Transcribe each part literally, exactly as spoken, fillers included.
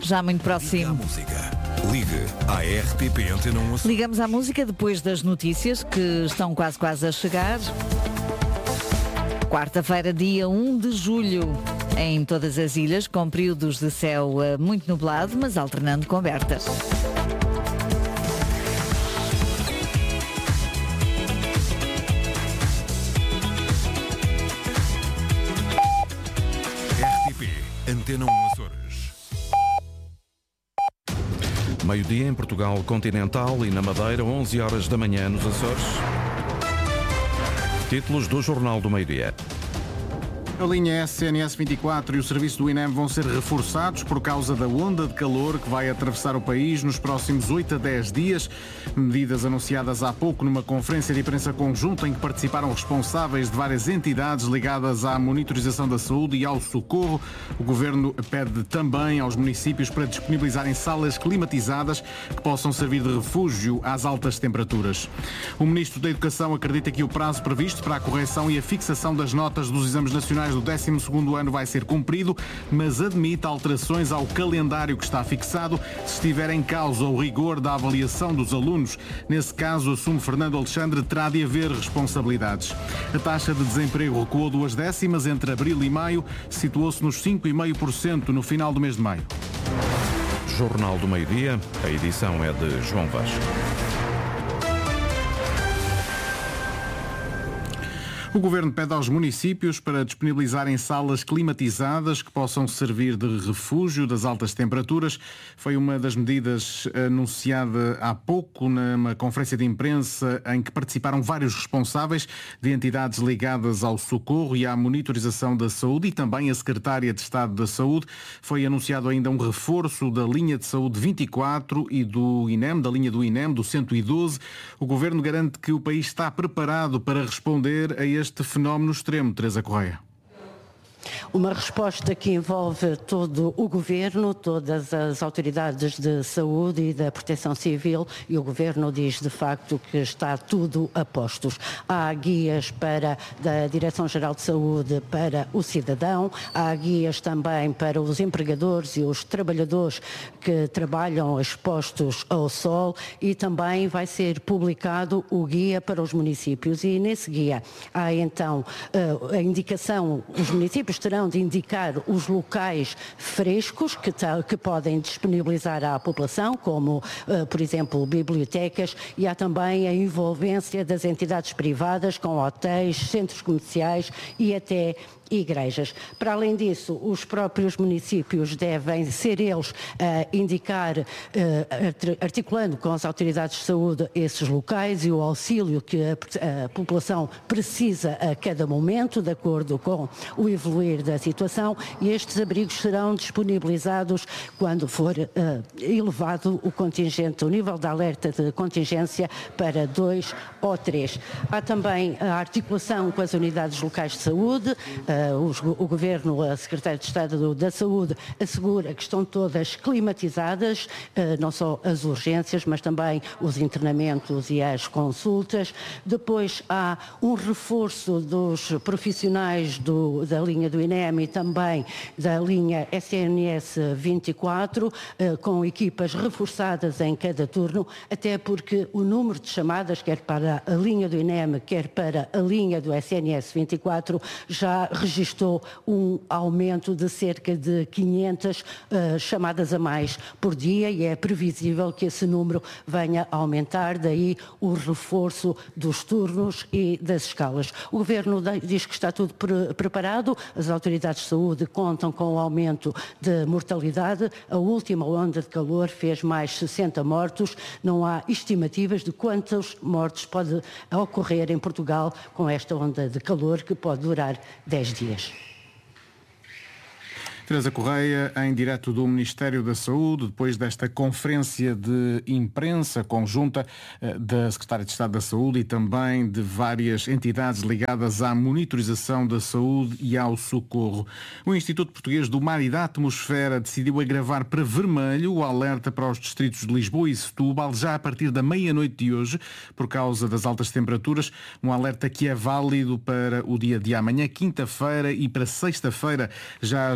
já muito próximo. Liga à música. Ligue à R T P Antena um Açores. Ligamos à música depois das notícias que estão quase quase a chegar. Quarta-feira, dia um de julho, em todas as ilhas, com períodos de céu muito nublado, mas alternando com abertas. R T P Antena um Açores. Meio-dia em Portugal continental e na Madeira, onze horas da manhã nos Açores. Títulos do Jornal do Meio-Dia. A linha S N S vinte e quatro e o serviço do I N E M vão ser reforçados por causa da onda de calor que vai atravessar o país nos próximos oito a dez dias. Medidas anunciadas há pouco numa conferência de imprensa conjunta em que participaram responsáveis de várias entidades ligadas à monitorização da saúde e ao socorro. O Governo pede também aos municípios para disponibilizarem salas climatizadas que possam servir de refúgio às altas temperaturas. O Ministro da Educação acredita que o prazo previsto para a correção e a fixação das notas dos exames nacionais do décimo segundo ano vai ser cumprido, mas admite alterações ao calendário que está fixado se estiver em causa o rigor da avaliação dos alunos. Nesse caso, assume Fernando Alexandre, terá de haver responsabilidades. A taxa de desemprego recuou duas décimas entre abril e maio, situou-se nos cinco vírgula cinco por cento no final do mês de maio. Jornal do Meio-Dia, a edição é de João Vasco. O Governo pede aos municípios para disponibilizarem salas climatizadas que possam servir de refúgio das altas temperaturas. Foi uma das medidas anunciada há pouco numa conferência de imprensa em que participaram vários responsáveis de entidades ligadas ao socorro e à monitorização da saúde e também a Secretária de Estado da Saúde. Foi anunciado ainda um reforço da linha de saúde vinte e quatro e do I N E M, da linha do I N E M, do cento e doze. O Governo garante que o país está preparado para responder a este este fenómeno extremo, Teresa Correia. Uma resposta que envolve todo o Governo, todas as autoridades de saúde e da proteção civil, e o Governo diz de facto que está tudo a postos. Há guias para, da Direção-Geral de Saúde para o cidadão, há guias também para os empregadores e os trabalhadores que trabalham expostos ao sol e também vai ser publicado o guia para os municípios e nesse guia há então a indicação, os municípios terão de indicar os locais frescos que, que podem disponibilizar à população, como, uh, por exemplo, bibliotecas, e há também a envolvência das entidades privadas com hotéis, centros comerciais e até igrejas. Para além disso, os próprios municípios devem ser eles a indicar, uh, articulando com as autoridades de saúde esses locais e o auxílio que a, a população precisa a cada momento, de acordo com o evoluir da situação, e estes abrigos serão disponibilizados quando for uh, elevado o contingente, o nível de alerta de contingência para dois ou três. Há também a articulação com as unidades locais de saúde. Uh, O Governo, a Secretária de Estado da Saúde, assegura que estão todas climatizadas, não só as urgências, mas também os internamentos e as consultas. Depois há um reforço dos profissionais do, da linha do I N E M e também da linha S N S vinte e quatro, com equipas reforçadas em cada turno, até porque o número de chamadas, quer para a linha do I N E M, quer para a linha do S N S vinte e quatro, já registrou um aumento de cerca de quinhentas uh, chamadas a mais por dia e é previsível que esse número venha a aumentar, daí o reforço dos turnos e das escalas. O Governo diz que está tudo pre- preparado, as autoridades de saúde contam com o aumento de mortalidade, a última onda de calor fez mais sessenta mortos, não há estimativas de quantos mortos pode ocorrer em Portugal com esta onda de calor que pode durar dez dias. Teresa Correia, em direto do Ministério da Saúde, depois desta conferência de imprensa conjunta da Secretária de Estado da Saúde e também de várias entidades ligadas à monitorização da saúde e ao socorro. O Instituto Português do Mar e da Atmosfera decidiu agravar para vermelho o alerta para os distritos de Lisboa e Setúbal já a partir da meia-noite de hoje, por causa das altas temperaturas, um alerta que é válido para o dia de amanhã, quinta-feira, e para sexta-feira. Já as regiões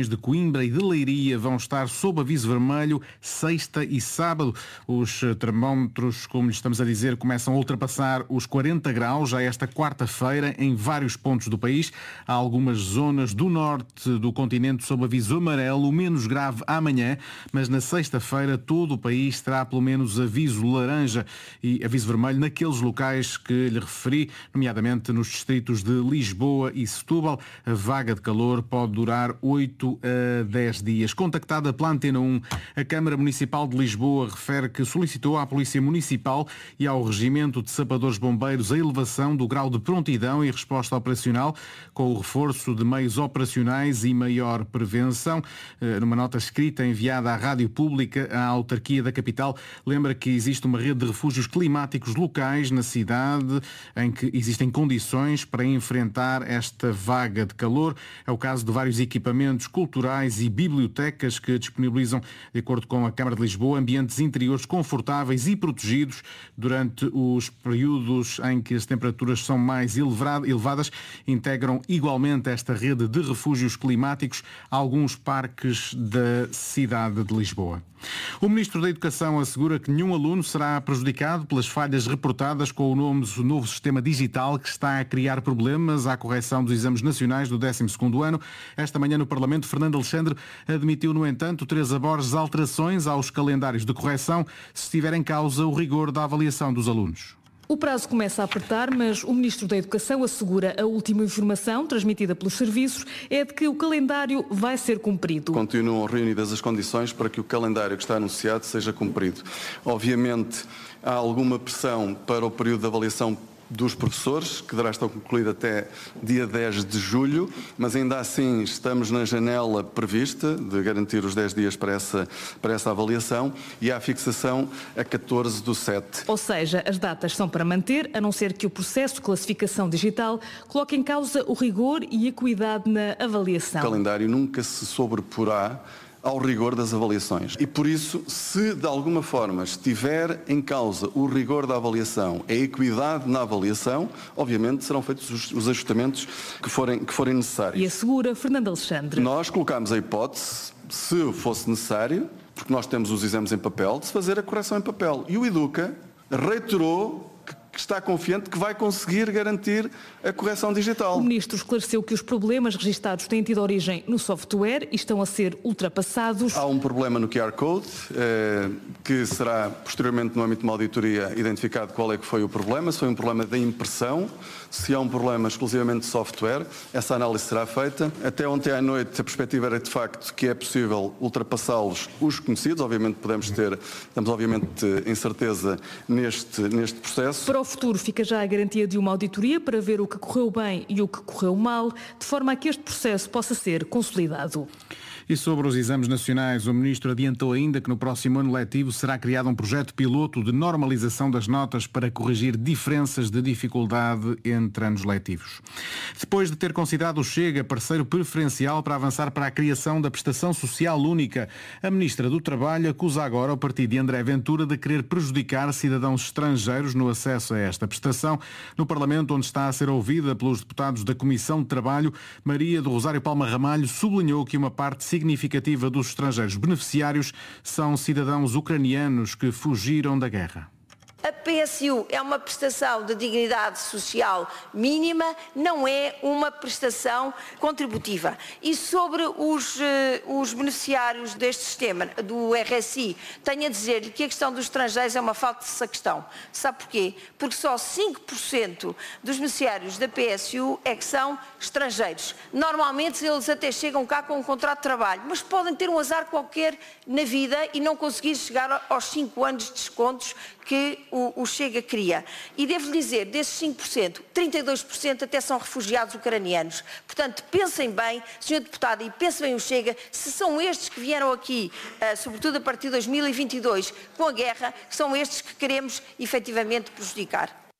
regiões de Coimbra e de Leiria vão estar sob aviso vermelho sexta e sábado. Os termómetros, como lhe estamos a dizer, começam a ultrapassar os quarenta graus já esta quarta-feira em vários pontos do país. Há algumas zonas do norte do continente sob aviso amarelo, o menos grave amanhã, mas na sexta-feira todo o país terá pelo menos aviso laranja e aviso vermelho naqueles locais que lhe referi, nomeadamente nos distritos de Lisboa e Setúbal. A vaga de calor pode durar oito a dez dias. Contactada pela Antena um, a Câmara Municipal de Lisboa refere que solicitou à Polícia Municipal e ao Regimento de Sapadores Bombeiros a elevação do grau de prontidão e resposta operacional, com o reforço de meios operacionais e maior prevenção. Numa nota escrita enviada à Rádio Pública, a autarquia da capital lembra que existe uma rede de refúgios climáticos locais na cidade em que existem condições para enfrentar esta vaga de calor. É o caso de vários equipamentos culturais e bibliotecas que disponibilizam, de acordo com a Câmara de Lisboa, ambientes interiores confortáveis e protegidos durante os períodos em que as temperaturas são mais elevadas. Integram igualmente esta rede de refúgios climáticos alguns parques da cidade de Lisboa. O Ministro da Educação assegura que nenhum aluno será prejudicado pelas falhas reportadas com o novo, novo sistema digital que está a criar problemas à correção dos exames nacionais do décimo segundo ano. Esta manhã no Parlamento, Fernando Alexandre admitiu, no entanto, Teresa Borges, alterações aos calendários de correção se estiver em causa o rigor da avaliação dos alunos. O prazo começa a apertar, mas o Ministro da Educação assegura a última informação transmitida pelos serviços é de que o calendário vai ser cumprido. Continuam reunidas as condições para que o calendário que está anunciado seja cumprido. Obviamente, há alguma pressão para o período de avaliação dos professores, que deverá estar concluído até dia dez de julho, mas ainda assim estamos na janela prevista de garantir os dez dias para essa, para essa avaliação e há a fixação a catorze do sete. Ou seja, as datas são para manter, a não ser que o processo de classificação digital coloque em causa o rigor e a equidade na avaliação. O calendário nunca se sobreporá ao rigor das avaliações. E por isso, se de alguma forma estiver em causa o rigor da avaliação, a equidade na avaliação, obviamente serão feitos os, os ajustamentos que forem, que forem necessários. E assegura Fernando Alexandre. Nós colocámos a hipótese, se fosse necessário, porque nós temos os exames em papel, de se fazer a correção em papel. E o Educa reiterou que está confiante que vai conseguir garantir a correção digital. O Ministro esclareceu que os problemas registados têm tido origem no software e estão a ser ultrapassados. Há um problema no Q R Code, eh, que será posteriormente no âmbito de uma auditoria identificado qual é que foi o problema, se foi um problema da impressão, se há um problema exclusivamente de software, essa análise será feita. Até ontem à noite a perspectiva era de facto que é possível ultrapassá-los os conhecidos, obviamente podemos ter, estamos obviamente em certeza neste, neste processo. Para o futuro fica já a garantia de uma auditoria para ver o que correu bem e o que correu mal, de forma a que este processo possa ser consolidado. E sobre os exames nacionais, o Ministro adiantou ainda que no próximo ano letivo será criado um projeto piloto de normalização das notas para corrigir diferenças de dificuldade entre anos letivos. Depois de ter considerado o Chega parceiro preferencial para avançar para a criação da prestação social única, a Ministra do Trabalho acusa agora o partido de André Ventura de querer prejudicar cidadãos estrangeiros no acesso a esta prestação. No Parlamento, onde está a ser ouvida pelos deputados da Comissão de Trabalho, Maria do Rosário Palma Ramalho sublinhou que uma parte significativa dos estrangeiros beneficiários são cidadãos ucranianos que fugiram da guerra. A P S U é uma prestação de dignidade social mínima, não é uma prestação contributiva. E sobre os, os beneficiários deste sistema, do R S I, tenho a dizer-lhe que a questão dos estrangeiros é uma falta de questão. Sabe porquê? Porque só cinco por cento dos beneficiários da P S U é que são estrangeiros. Normalmente eles até chegam cá com um contrato de trabalho, mas podem ter um azar qualquer na vida e não conseguir chegar aos cinco anos de descontos que o, o Chega cria. E devo-lhe dizer, desses cinco por cento, trinta e dois por cento até são refugiados ucranianos. Portanto, pensem bem, senhor Deputado, e pensem bem o Chega, se são estes que vieram aqui, uh, sobretudo a partir de dois mil e vinte e dois, com a guerra, são estes que queremos efetivamente prejudicar.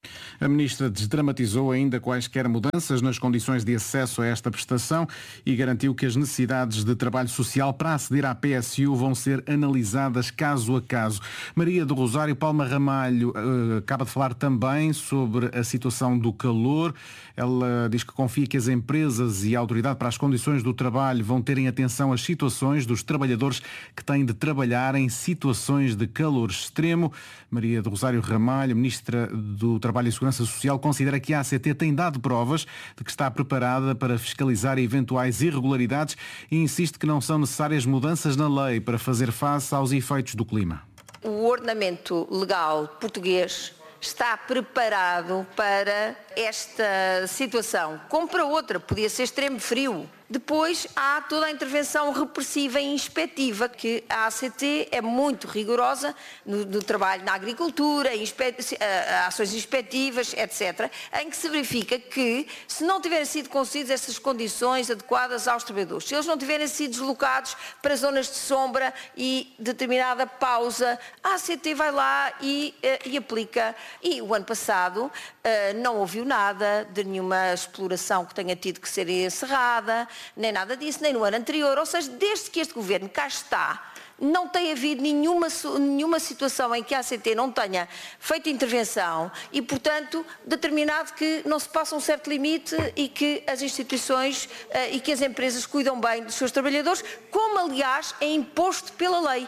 A Ministra desdramatizou ainda quaisquer mudanças nas condições de acesso a esta prestação e garantiu que as necessidades de trabalho social para aceder à P S U vão ser analisadas caso a caso. Maria do Rosário Palma Ramalho uh, acaba de falar também sobre a situação do calor. Ela diz que confia que as empresas e a Autoridade para as Condições do Trabalho vão terem atenção às situações dos trabalhadores que têm de trabalhar em situações de calor extremo. Maria do Rosário Ramalho, Ministra do Trabalho e Segurança Social, considera que a A C T tem dado provas de que está preparada para fiscalizar eventuais irregularidades e insiste que não são necessárias mudanças na lei para fazer face aos efeitos do clima. O ordenamento legal português está preparado para esta situação, como para outra, podia ser extremo frio. Depois há toda a intervenção repressiva e inspectiva, que a A C T é muito rigorosa no, no trabalho na agricultura, inspe, ações inspectivas, etcétera, em que se verifica que, se não tiverem sido concedidas essas condições adequadas aos trabalhadores, se eles não tiverem sido deslocados para zonas de sombra e determinada pausa, a A C T vai lá e, e aplica. E o ano passado não ouviu nada de nenhuma exploração que tenha tido que ser encerrada, nem nada disso, nem no ano anterior. Ou seja, desde que este governo cá está, não tem havido nenhuma, nenhuma situação em que a A C T não tenha feito intervenção e, portanto, determinado que não se passa um certo limite e que as instituições uh, e que as empresas cuidam bem dos seus trabalhadores, como, aliás, é imposto pela lei.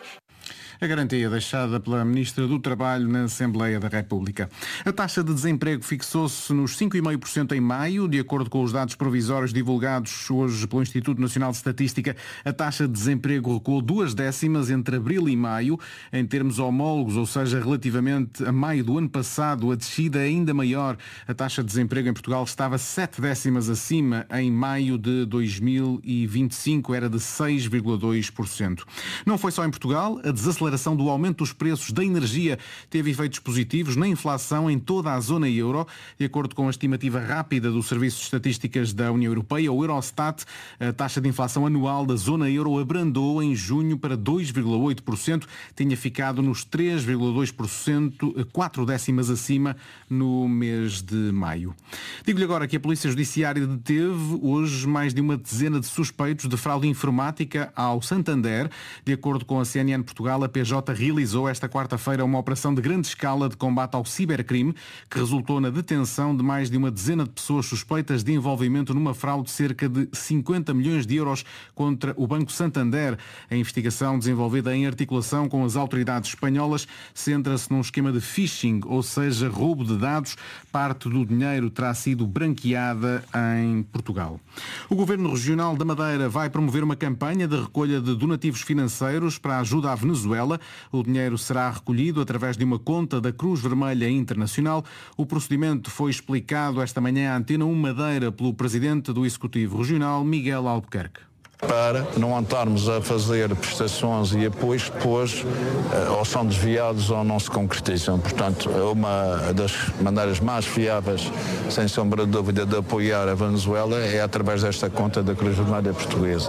A garantia deixada pela Ministra do Trabalho na Assembleia da República. A taxa de desemprego fixou-se nos cinco vírgula cinco por cento em maio, de acordo com os dados provisórios divulgados hoje pelo Instituto Nacional de Estatística. A taxa de desemprego recuou duas décimas entre abril e maio. Em termos homólogos, ou seja, relativamente a maio do ano passado, a descida é ainda maior. A taxa de desemprego em Portugal estava sete décimas acima em maio de dois mil e vinte e cinco, era de seis vírgula dois por cento. Não foi só em Portugal, a desaceleração A aceleração do aumento dos preços da energia teve efeitos positivos na inflação em toda a zona euro. De acordo com a estimativa rápida do Serviço de Estatísticas da União Europeia, o Eurostat, a taxa de inflação anual da zona euro abrandou em junho para dois vírgula oito por cento, tinha ficado nos três vírgula dois por cento, quatro décimas acima no mês de maio. Digo-lhe agora que a Polícia Judiciária deteve hoje mais de uma dezena de suspeitos de fraude informática ao Santander. De acordo com a C N N Portugal, a P J realizou esta quarta-feira uma operação de grande escala de combate ao cibercrime que resultou na detenção de mais de uma dezena de pessoas suspeitas de envolvimento numa fraude de cerca de cinquenta milhões de euros contra o Banco Santander. A investigação, desenvolvida em articulação com as autoridades espanholas, centra-se num esquema de phishing, ou seja, roubo de dados. Parte do dinheiro terá sido branqueada em Portugal. O Governo Regional da Madeira vai promover uma campanha de recolha de donativos financeiros para a ajuda à Venezuela. O dinheiro será recolhido através de uma conta da Cruz Vermelha Internacional. O procedimento foi explicado esta manhã à Antena um Madeira pelo Presidente do Executivo Regional, Miguel Albuquerque. Para não andarmos a fazer prestações e apoios que depois ou são desviados ou não se concretizam. Portanto, uma das maneiras mais fiáveis, sem sombra de dúvida, de apoiar a Venezuela é através desta conta da Cruz Vermelha Portuguesa.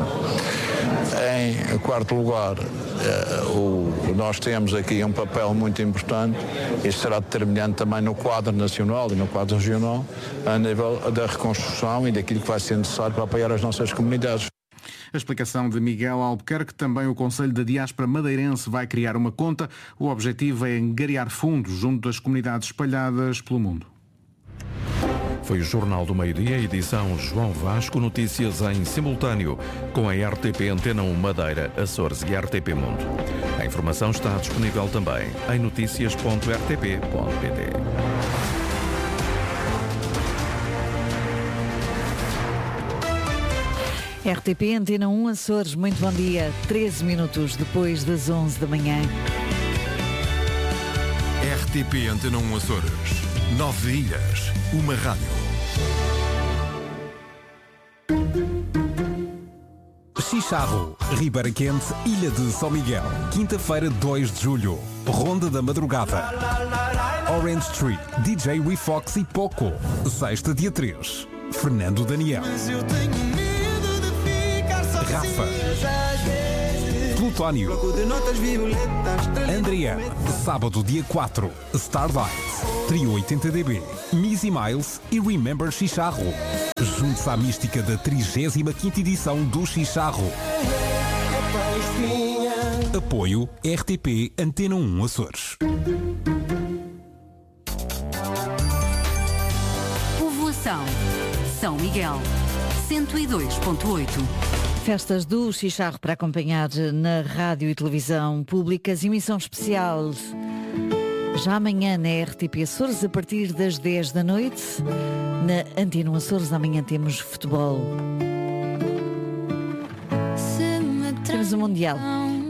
Em quarto lugar, nós temos aqui um papel muito importante e será determinante também no quadro nacional e no quadro regional, a nível da reconstrução e daquilo que vai ser necessário para apoiar as nossas comunidades. A explicação de Miguel Albuquerque. Também o Conselho da Diáspora Madeirense vai criar uma conta. O objetivo é angariar fundos junto das comunidades espalhadas pelo mundo. Foi o Jornal do Meio-Dia, edição João Vasco, notícias em simultâneo com a R T P Antena um Madeira, Açores e R T P Mundo. A informação está disponível também em notícias ponto r t p ponto p t. R T P Antena um Açores, muito bom dia. treze minutos depois das onze da manhã. R T P Antena um Açores. Nove ilhas, uma rádio. Chicharro, Ribeira Quente, Ilha de São Miguel. Quinta-feira, dois de julho. Ronda da Madrugada. Orange Tree, D J Refox e Poco. Sexta, dia três. Fernando Daniel. Rafa. simultâneo. Andrea, sábado dia quatro, Starlight, Trio oitenta D B, Missy Miles e Remember Chicharro. Junte-se à mística da trigésima quinta edição do Chicharro. Apoio R T P Antena um Açores. Povoação São Miguel cento e dois ponto oito. Festas do Chicharro para acompanhar na rádio e televisão públicas. Emissão especial já amanhã na R T P Açores a partir das dez da noite. Na Antena um Açores amanhã temos futebol. Temos o Mundial.